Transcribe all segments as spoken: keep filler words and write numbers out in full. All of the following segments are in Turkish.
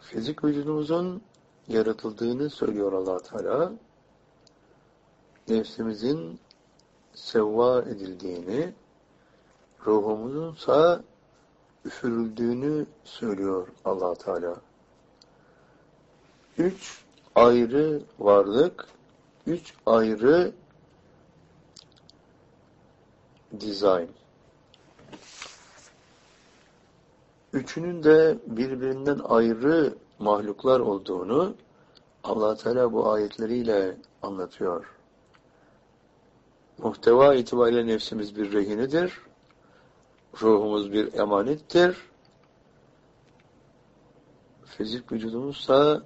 Fizik vücudumuzun yaratıldığını söylüyor Allah Teala. Nefsimizin sevva edildiğini, ruhumuzunsa üfürüldüğünü söylüyor Allah Teala. Üç ayrı varlık, üç ayrı dizayn. Üçünün de birbirinden ayrı mahluklar olduğunu Allah Teala bu ayetleriyle anlatıyor. Muhteva itibariyle nefsimiz bir rehinedir. Ruhumuz bir emanettir. Fizik vücudumuzsa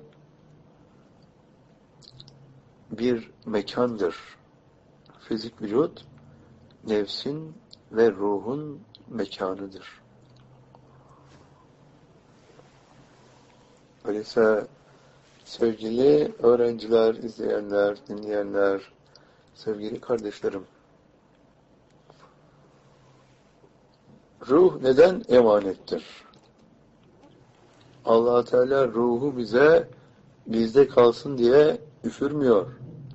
bir mekandır. Fizik vücut, nefsin ve ruhun mekanıdır. Öyleyse sevgili öğrenciler, izleyenler, dinleyenler, sevgili kardeşlerim, ruh neden emanettir? Allah Teala ruhu bize bizde kalsın diye üfürmüyor.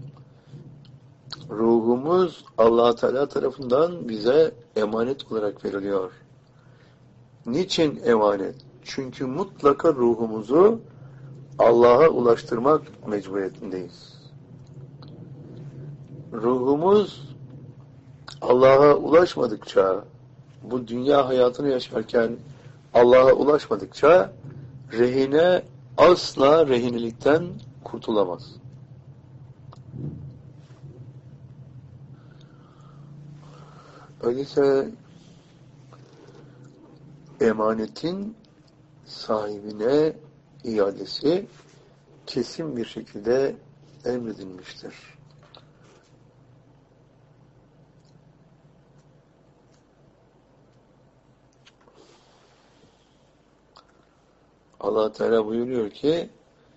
Ruhumuz Allah Teala tarafından bize emanet olarak veriliyor. Niçin emanet? Çünkü mutlaka ruhumuzu Allah'a ulaştırmak mecburiyetindeyiz. Ruhumuz Allah'a ulaşmadıkça, bu dünya hayatını yaşarken Allah'a ulaşmadıkça rehine asla rehinelikten kurtulamaz. Öyleyse emanetin sahibine iadesi kesin bir şekilde emredilmiştir. Allah Teala buyuruyor ki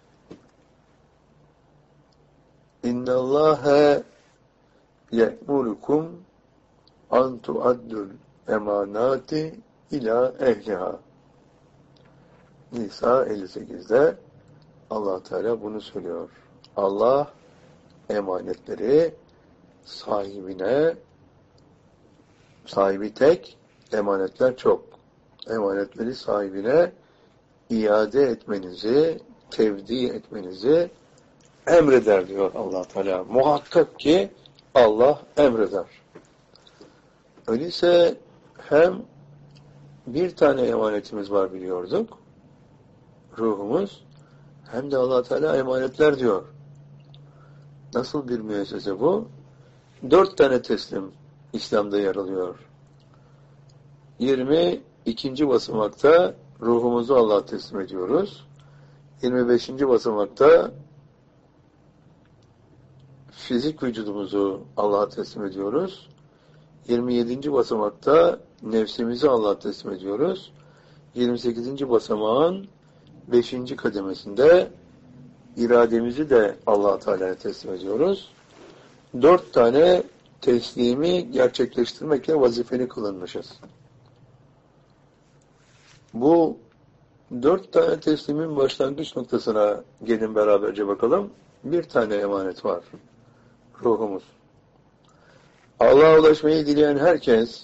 İnna Allaha ye'murukum an tu'addul emanati ila ehliha. Nisa elli sekizde Allah Teala bunu söylüyor. Allah emanetleri sahibine, sahibi tek, emanetler çok. Emanetleri sahibine iade etmenizi, tevdi etmenizi emreder diyor Allah Teala. Muhakkak ki Allah emreder. Öyleyse hem bir tane emanetimiz var biliyorduk, ruhumuz, hem de Allah Teala emanetler diyor. Nasıl bir müessese bu? Dört tane teslim İslam'da yer alıyor. Yirmi ikinci basamakta ruhumuzu Allah'a teslim ediyoruz. Yirmi beşinci basamakta fizik vücudumuzu Allah'a teslim ediyoruz. Yirmi yedinci basamakta nefsimizi Allah'a teslim ediyoruz. Yirmi sekizinci basamağın beşinci kademesinde irademizi de Allah Teala'ya teslim ediyoruz. Dört tane teslimi gerçekleştirmekle vazifeni kılınmışız. Bu dört tane teslimin başlangıç noktasına gelin beraberce bakalım. Bir tane emanet var. Ruhumuz. Allah'a ulaşmayı dileyen herkes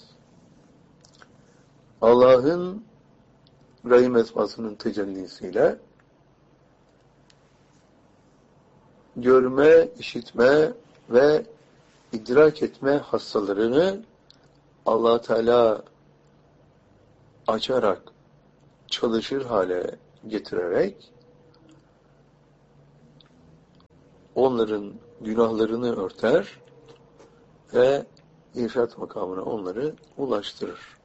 Allah'ın Rahim esmasının tecellisiyle görme, işitme ve idrak etme hassalarını Allah Teala açarak, çalışır hale getirerek onların günahlarını örter ve irşat makamına onları ulaştırır.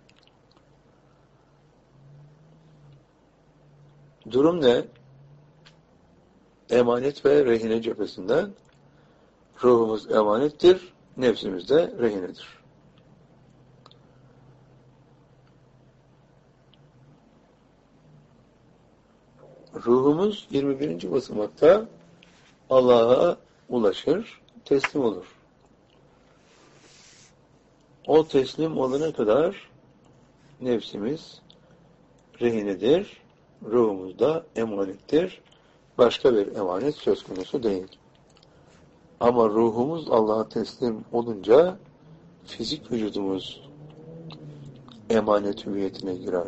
Durum ne? Emanet ve rehine cephesinden ruhumuz emanettir, nefsimiz de rehinedir. Ruhumuz yirmi birinci basamakta Allah'a ulaşır, teslim olur. O teslim olana kadar nefsimiz rehinedir, ruhumuz da emanettir. Başka bir emanet söz konusu değil. Ama ruhumuz Allah'a teslim olunca fizik vücudumuz emanet hüviyetine girer.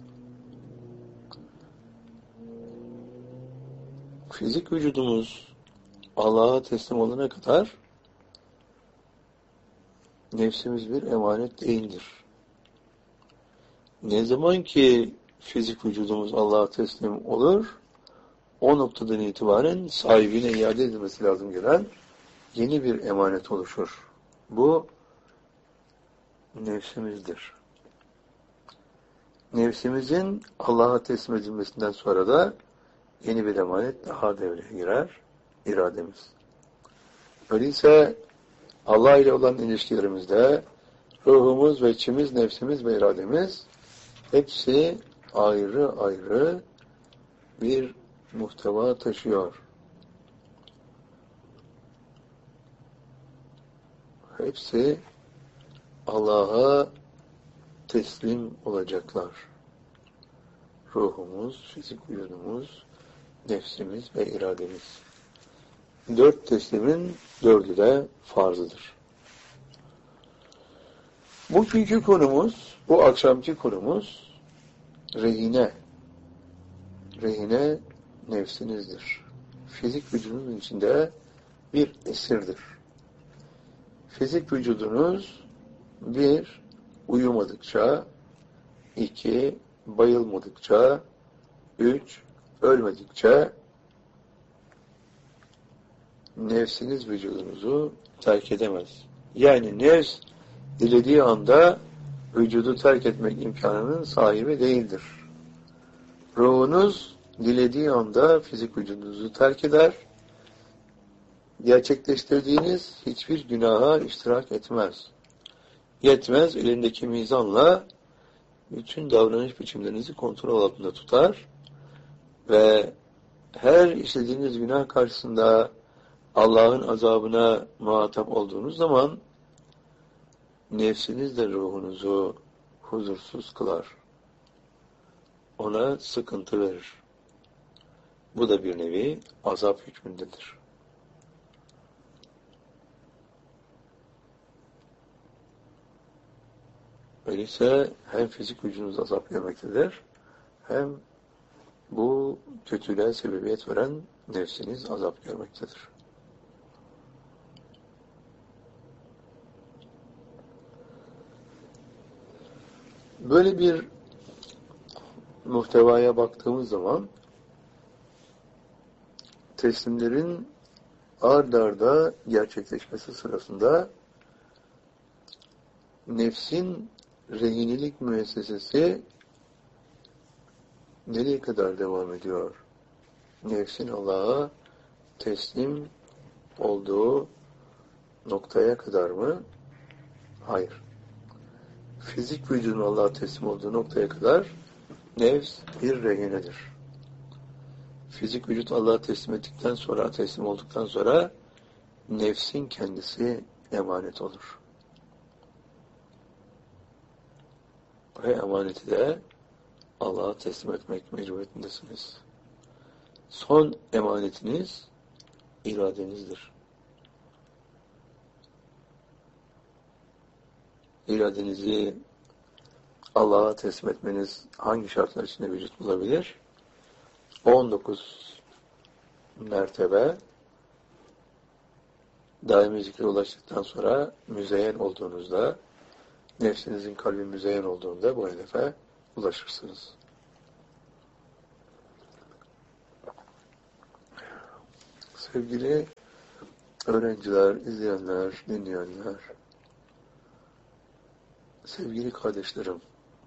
Fizik vücudumuz Allah'a teslim olana kadar nefsimiz bir emanet değildir. Ne zaman ki fizik vücudumuz Allah'a teslim olur, o noktadan itibaren sahibine iade edilmesi lazım gelen yeni bir emanet oluşur. Bu nefsimizdir. Nefsimizin Allah'a teslim edilmesinden sonra da yeni bir emanet daha devreye girer, irademiz. Öyleyse Allah ile olan ilişkilerimizde ruhumuz ve içimiz, nefsimiz ve irademiz hepsi ayrı ayrı bir muhteva taşıyor. Hepsi Allah'a teslim olacaklar. Ruhumuz, fizik vücudumuz, nefsimiz ve irademiz. Dört teslimin dördü de farzıdır. Bugünkü konumuz, bu akşamki konumuz rehine. Rehine nefsinizdir. Fizik vücudunun içinde bir esirdir. Fizik vücudunuz bir, uyumadıkça, iki, bayılmadıkça, üç, ölmedikçe nefsiniz vücudunuzu terk edemez. Yani nefs dilediği anda vücudu terk etmek imkanının sahibi değildir. Ruhunuz dilediği anda fizik vücudunuzu terk eder. Gerçekleştirdiğiniz hiçbir günaha iştirak etmez. Yetmez, elindeki mizanla bütün davranış biçimlerinizi kontrol altında tutar ve her işlediğiniz günah karşısında Allah'ın azabına muhatap olduğunuz zaman nefsiniz de ruhunuzu huzursuz kılar. Ona sıkıntı verir. Bu da bir nevi azap hükmündedir. Öyleyse hem fizik vücudunuz azap görmektedir, hem bu kötülüğe sebebiyet veren nefsiniz azap görmektedir. Böyle bir muhtevaya baktığımız zaman teslimlerin ard arda gerçekleşmesi sırasında nefsin rehinelik müessesesi nereye kadar devam ediyor? Nefsin Allah'a teslim olduğu noktaya kadar mı? Hayır. Fizik vücudun Allah'a teslim olduğu noktaya kadar nefs bir rehinedir. Fizik vücut Allah'a teslim ettikten sonra, teslim olduktan sonra nefsin kendisi emanet olur. Ve emaneti de Allah'a teslim etmek mecburiyetindesiniz. Son emanetiniz iradenizdir. İradenizi Allah'a teslim etmeniz hangi şartlar içinde vücut bulabilir? on dokuz mertebe daimi zikre ulaştıktan sonra müzeyyen olduğunuzda, nefsinizin kalbi müzeyyen olduğunda bu hedefe ulaşırsınız. Sevgili öğrenciler, izleyenler, dinleyenler, sevgili kardeşlerim,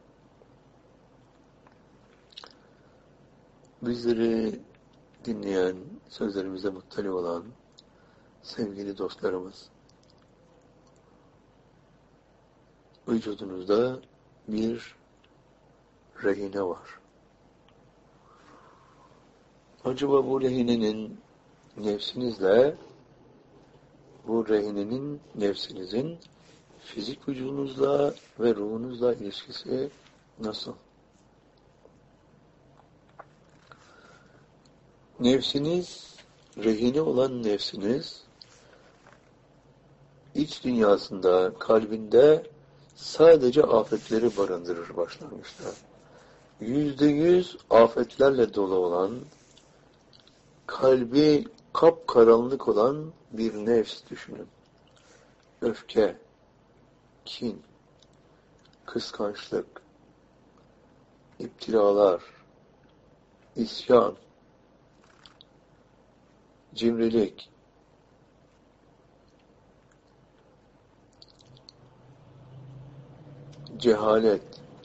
bizleri dinleyen, sözlerimize muttali olan sevgili dostlarımız, vücudunuzda bir rehine var. Acaba bu rehinenin nefsinizle, bu rehinenin nefsinizin fizik vücudunuzla ve ruhunuzla ilişkisi nasıl? nefsiniz, rehine olan nefsiniz, iç dünyasında, kalbinde sadece afetleri barındırır başlangıçta. Yüzde yüz afetlerle dolu olan, kalbi kapkaranlık olan bir nefs düşünün. Öfke, kin, kıskançlık, iptiralar, isyan, cimrilik, cehalet,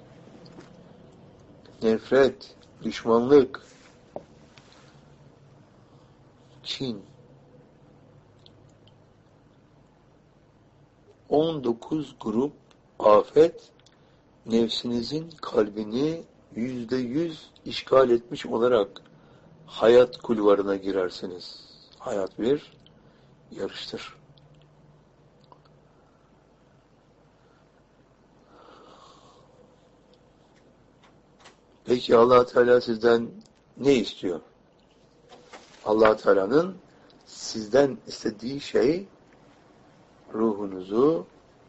nefret, düşmanlık, kin. on dokuz grup afet nefsinizin kalbini yüzde yüz işgal etmiş olarak hayat kulvarına girersiniz. Hayat bir yarıştır. Peki Allah Teala sizden ne istiyor? Allah Teala'nın sizden istediği şey ruhunuzu,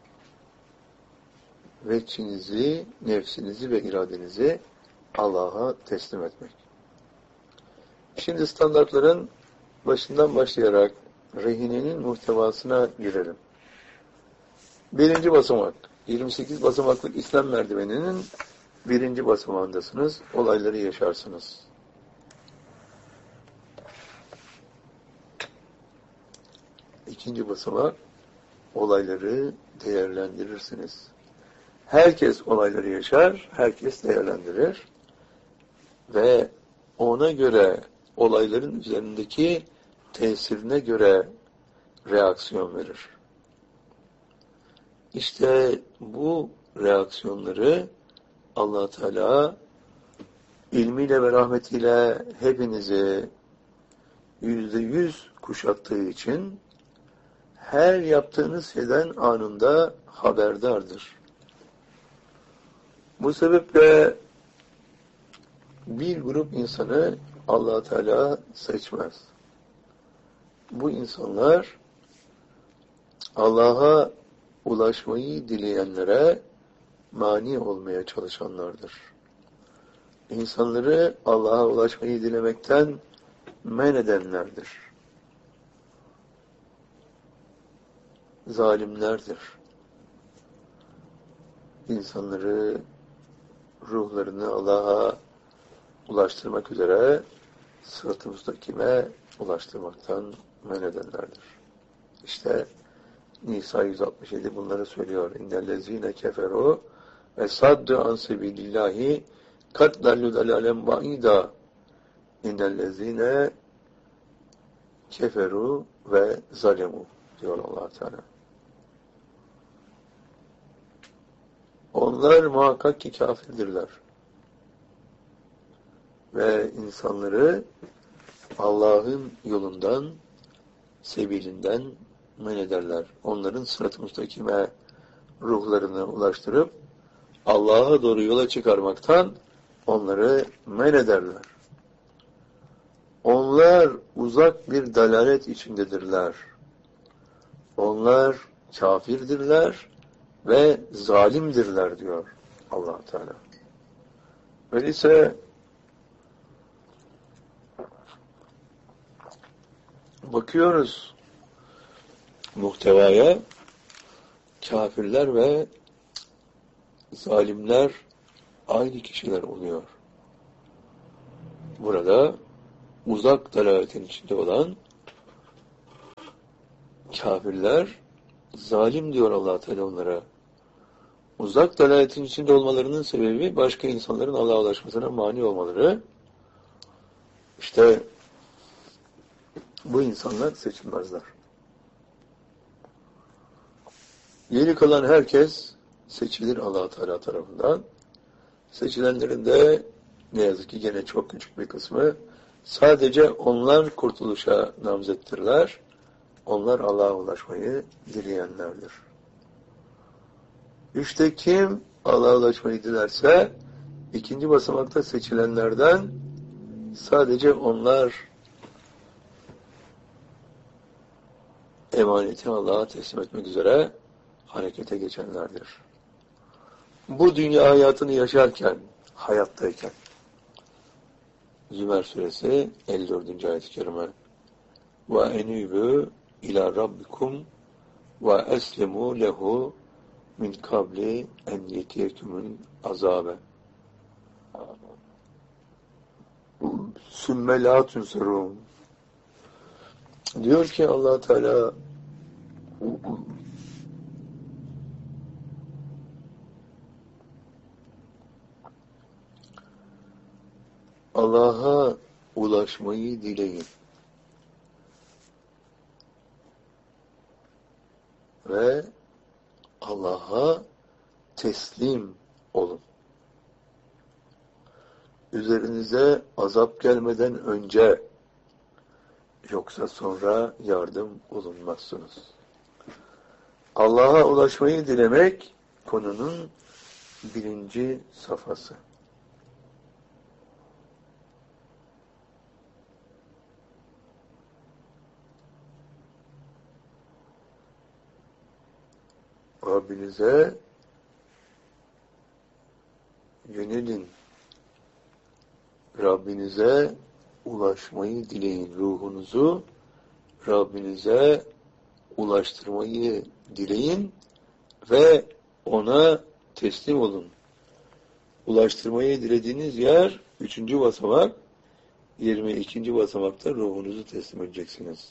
veçinizi, nefsinizi ve iradenizi Allah'a teslim etmek. Şimdi standartların başından başlayarak rehinenin muhtevasına girelim. Birinci basamak, yirmi sekiz basamaklık İslam merdiveninin birinci basamağındasınız, olayları yaşarsınız. İkinci basamak, olayları değerlendirirsiniz. Herkes olayları yaşar, herkes değerlendirir ve ona göre olayların üzerindeki tesirine göre reaksiyon verir. İşte bu reaksiyonları Allah Teala ilmiyle ve rahmetiyle hepinizi yüzde yüz kuşattığı için her yaptığınız şeyden anında haberdardır. Bu sebeple bir grup insanı Allah Teala seçmez. Bu insanlar Allah'a ulaşmayı dileyenlere mani olmaya çalışanlardır. İnsanları Allah'a ulaşmayı dilemekten men edenlerdir. Zalimlerdir. İnsanları, ruhlarını Allah'a ulaştırmak üzere sırat-ı müstakime ulaştırmaktan men edenlerdir. İşte Nisa yüz altmış yedi bunları söylüyor. İnnellezîne keferû ve saddu an sebilillahi kat dallu dalalen ba'ida. İnnellezîne keferû ve zalemu diyor Allah Teala. Onlar muhakkak ki kafirdirler. Ve insanları Allah'ın yolundan, sebilinden men ederler. Onların sırat-ı müstakime ruhlarını ulaştırıp Allah'a doğru yola çıkarmaktan onları men ederler. Onlar uzak bir dalalet içindedirler. Onlar kafirdirler ve zalimdirler diyor Allah Teala. Öyleyse bakıyoruz muhtevaya, kafirler ve zalimler aynı kişiler oluyor. Burada uzak dalaletin içinde olan kafirler, zalim diyor Allah Teala onlara. Uzak dalaletin içinde olmalarının sebebi başka insanların Allah'a ulaşmasına mani olmaları. İşte bu insanlar seçilmezler. Geri kalan herkes seçilir Allah Teala tarafından. Seçilenlerin de ne yazık ki gene çok küçük bir kısmı, sadece onlar kurtuluşa namzettirler. Onlar Allah'a ulaşmayı dileyenlerdir. İşte kim Allah'a ulaşmayı dilerse, ikinci basamakta seçilenlerden sadece onlar emaneti Allah'a teslim etmek üzere harekete geçenlerdir. Bu dünya hayatını yaşarken, hayattayken, Zümer suresi elli dördüncü ayet-i kerime ve enîbû ilâ rabbikum ve eslemû lehu min kabli en yetiyekumul azâbe sümme lâ tunsarûn. Diyor ki Allah Teala, Allah'a ulaşmayı dileyin ve Allah'a teslim olun. Üzerinize azap gelmeden önce, yoksa sonra yardım olunmazsınız. Allah'a ulaşmayı dilemek konunun birinci safhası. Rabbinize yönelin. Rabbinize ulaşmayı dileyin. Ruhunuzu Rabbinize ulaştırmayı dileyin ve ona teslim olun. Ulaştırmayı dilediğiniz yer üçüncü basamak, yirmi ikinci basamakta ruhunuzu teslim edeceksiniz.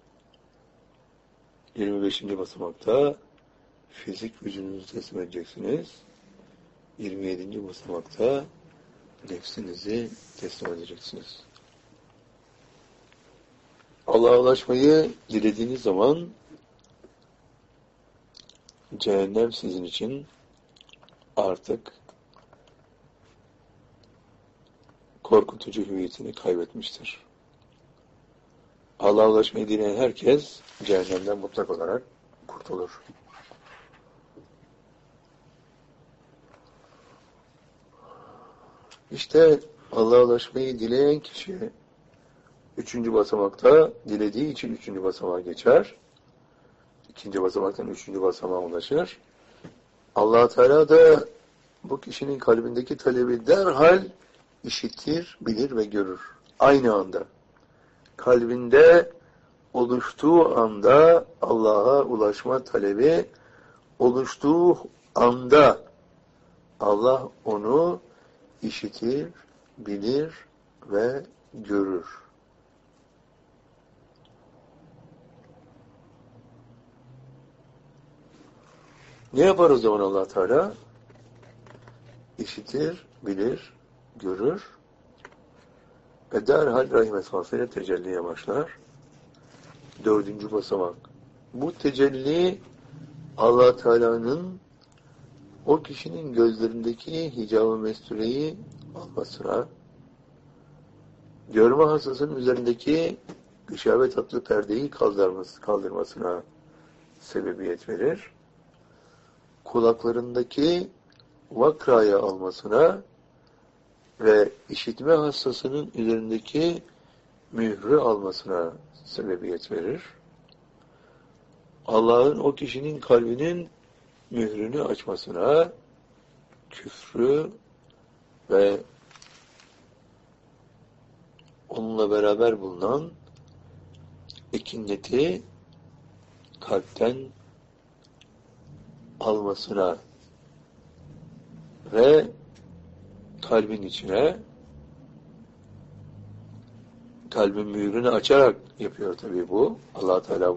yirmi beşinci basamakta fizik vücudunuzu teslim edeceksiniz. yirmi yedinci basamakta nefsinizi teslim edeceksiniz. Allah'a ulaşmayı dilediğiniz zaman cehennem sizin için artık korkutucu hüviyetini kaybetmiştir. Allah'a ulaşmayı dileyen herkes cehennemden mutlak olarak kurtulur. İşte Allah'a ulaşmayı dileyen kişi üçüncü basamakta dilediği için üçüncü basamağa geçer. İkinci basamaktan üçüncü basamağa ulaşır. Allah Teala da bu kişinin kalbindeki talebi derhal işitir, bilir ve görür. Aynı anda. Kalbinde oluştuğu anda Allah'a ulaşma talebi oluştuğu anda Allah onu işitir, bilir ve görür. Ne yapar o zaman Allah Teala? İşitir, bilir, görür ve derhal rahim esmasıyla tecelliye başlar. Dördüncü basamak. Bu tecelli Allah Teala'nın o kişinin gözlerindeki hicab-ı mestureyi almasına, görme hassasının üzerindeki gışavet tatlı perdeyi kaldırması, kaldırmasına sebebiyet verir. Kulaklarındaki vakraya almasına ve işitme hassasının üzerindeki mührü almasına sebebiyet verir. Allah'ın o kişinin kalbinin mührünü açmasına, küfrü ve onunla beraber bulunan ikinneti kalpten almasına ve kalbin içine, kalbin mührünü açarak yapıyor tabii bu. Allah Teala